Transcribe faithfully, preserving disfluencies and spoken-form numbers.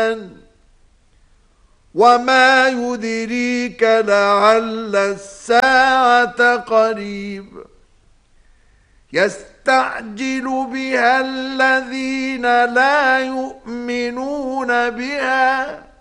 فتنة وما يدريك لعل الساعة قريب يستعجل بها الذين لا يؤمنون بها